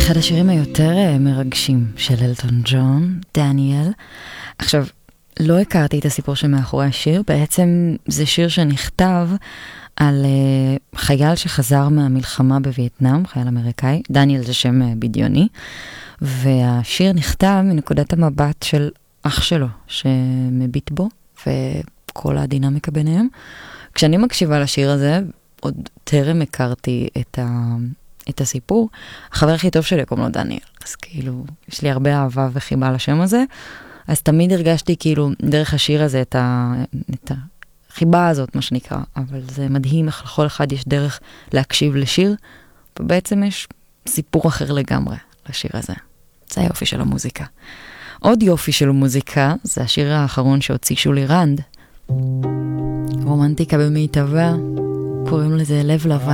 אחד השירים היותר מרגשים של אלטון ג'ון, דניאל. עכשיו, לא הכרתי את הסיפור שמאחורי השיר, בעצם זה שיר שנכתב על חייל שחזר מהמלחמה בווייטנאם, חייל אמריקאי, דניאל זה שם בדיוני, והשיר נכתב מנקודת המבט של אח שלו, שמביט בו, וכל הדינמיקה ביניהם. כשאני מקשיבה לשיר הזה, עוד טרם הכרתי את הסיפור, החבר הכי טוב שלי קוראים לו דניאל, אז כאילו, יש לי הרבה אהבה וחיבה לשם הזה, אז תמיד הרגשתי כאילו דרך השיר הזה את החיבה הזאת, מה שנקרא, אבל זה מדהים איך לכל אחד יש דרך להקשיב לשיר, ובעצם יש סיפור אחר לגמרי לשיר הזה. זה היופי של המוזיקה. עוד יופי של מוזיקה, זה השיר האחרון שהוציא שולי רנד, רומנטיקה במיטבה, קוראים לזה לב לבן.